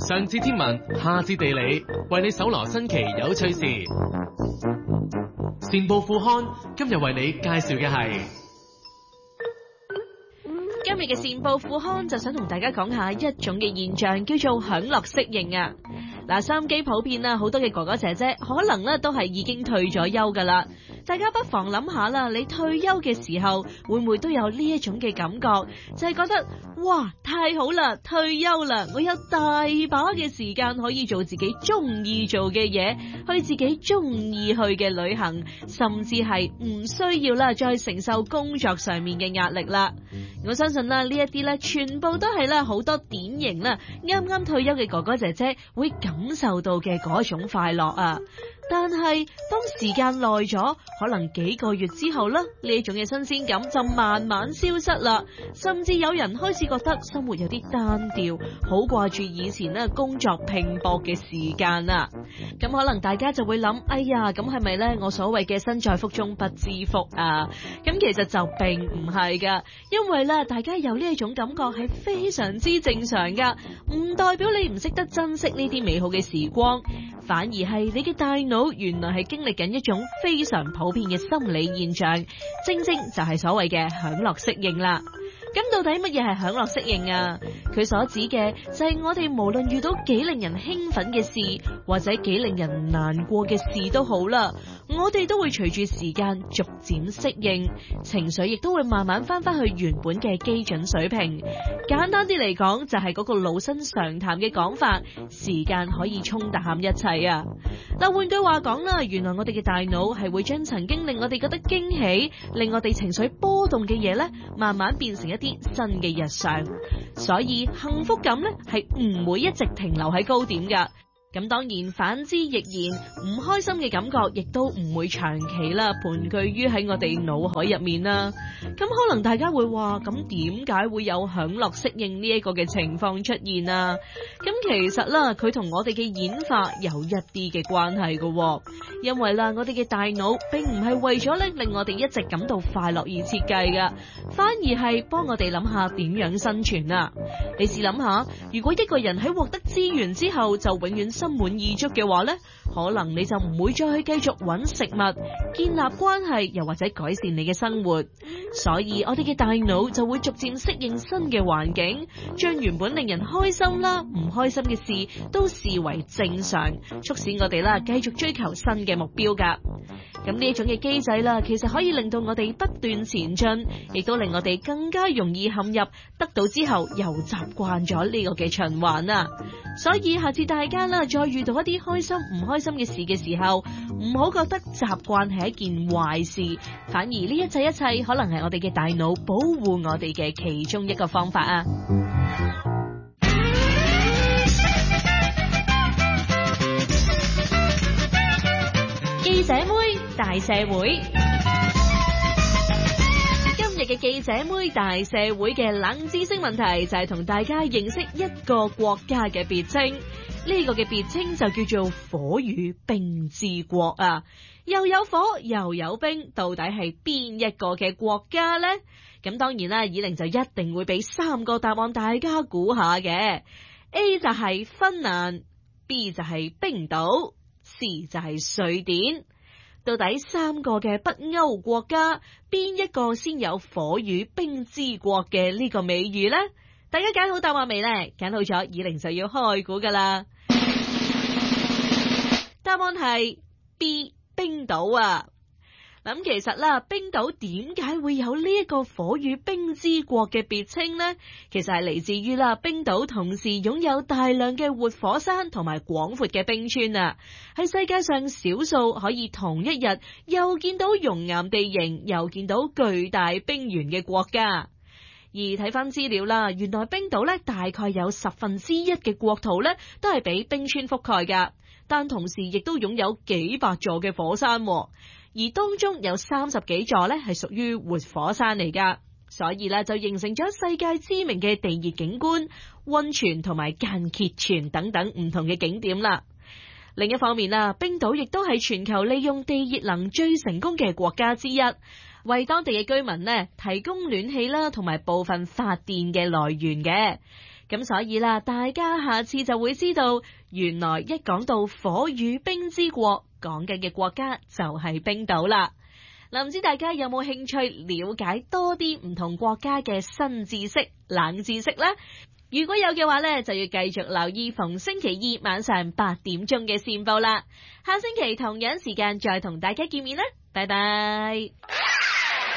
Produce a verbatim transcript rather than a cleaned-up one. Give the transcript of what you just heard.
上至天文，下至地理，為你搜羅新奇有趣事。善報副刊今日為你介紹嘅係， 今日嘅善報副刊就想同大家講下一種嘅現象，叫做享樂適應啊。嗱，收音機普遍啦，好多嘅哥哥姐姐可能咧都係已經退咗休噶啦。大家不妨諗下啦，你退休嘅時候會唔會都有呢一種嘅感覺，就係覺得哇，太好啦，退休啦，我有大把嘅時間可以做自己中意做嘅嘢，去自己中意去嘅旅行，甚至係唔需要啦再承受工作上面嘅壓力啦。我相信啦，呢一啲咧全部都係啦好多典型啦啱啱退休嘅哥哥姐姐會感受到嘅嗰種快樂啊。但係當時間耐咗，可能幾個月之後呢，呢種嘅新鮮感就慢慢消失啦。甚至有人開始覺得生活有啲單調，好掛住以前呢工作拼搏嘅時間啊。咁可能大家就會諗，哎呀，咁係咪呢我所謂嘅身在福中不知福啊？咁其實就並唔係噶，因為呢大家有呢一種感覺係非常之正常噶，唔代表你唔識得珍惜呢啲美好嘅時光，反而係你嘅大腦原來係經歷緊一種非常普遍嘅心理現象，正正就係所謂嘅享樂適應啦。咁到底乜嘢係享樂適應啊？佢所指嘅就係我哋無論遇到幾令人興奮嘅事，或者幾令人難過嘅事都好啦，我哋都會隨住時間逐漸適應，情緒亦都會慢慢翻返去原本嘅基準水平。簡單啲嚟講，就係嗰個老生常談嘅講法，時間可以沖淡一切啊！嗱，換句話講啦，原來我哋嘅大腦係會將曾經令我哋覺得驚喜、令我哋情緒波動嘅嘢咧，慢慢變成一啲新嘅日常。所以幸福感咧係唔會一直停留喺高點噶。咁當然反之亦然，唔開心嘅感覺亦都唔會長期啦盤踞於喺我哋腦海入面啦。咁可能大家會話，咁點解會有享樂適應呢一個嘅情況出現啊？咁其實啦，佢同我哋嘅演化有一啲嘅關係噶，因為啦，我哋嘅大腦並唔係為咗咧令我哋一直感到快樂而設計噶，反而係幫我哋諗下點樣生存啊。你試諗下，如果一個人喺獲得資源之後就永遠心滿意足嘅話呢，可能你就唔會再去繼續揾食物、建立關係，又或者改善你嘅生活。所以我哋嘅大腦就會逐漸適應新嘅環境，將原本令人開心啦、唔開心嘅事都視為正常，促使我哋啦繼續追求新嘅目標噶。咁呢一種嘅機制啦，其實可以令到我哋不斷前進，亦都令我哋更加容易陷入得到之後又習慣咗呢個嘅循環啊。所以下次大家啦再遇到一啲開心唔開心嘅事嘅時候，唔好覺得習慣係一件壞事，反而呢一切一切可能係我哋嘅大腦保護我哋嘅其中一個方法啊。記者妹大社會，今日嘅記者妹大社會嘅冷知識問題就係同大家認識一個國家嘅別稱，呢個嘅別稱就叫做火與冰之國啊！又有火又有冰，到底係邊一個嘅國家呢？咁當然啦，以玲就一定會俾三個答案大家估下嘅。A 就係芬蘭， B 就係冰島， C 就係瑞典。到底三個嘅北歐國家邊一個先有火與冰之國嘅呢個美譽呢？大家揀好答案未呢？揀好咗，以玲就要開估噶啦。答案係 B 冰島啊！咁其實啦，冰島點解會有呢一個火與冰之國嘅別稱呢？其實係嚟自於啦，冰島同時擁有大量嘅活火山同埋廣闊嘅冰川啊，係世界上少數可以同一日又見到熔岩地形又見到巨大冰原嘅國家。而睇翻資料啦，原來冰島咧大概有十分之一嘅國土咧都係俾冰川覆蓋噶，但同時亦都擁有幾百座嘅火山，而當中有三十幾座咧係屬於活火山嚟噶，所以咧就形成咗世界知名嘅地熱景觀、溫泉同埋間歇泉等等唔同嘅景點啦。另一方面啦，冰島亦都係全球利用地熱能最成功嘅國家之一，為當地嘅居民呢提供暖氣啦，同埋部分發電嘅來源嘅。 咁所以啦，大家下次就會知道，原來一講到火與冰之國，講緊嘅國家就係冰島啦。嗱，唔知大家有冇興趣了解多啲唔同國家嘅新知識、冷知識呢？如果有嘅話呢，就要繼續留意逢星期二晚上八點鐘嘅線報啦。下星期同樣時間再同大家見面啦，拜拜。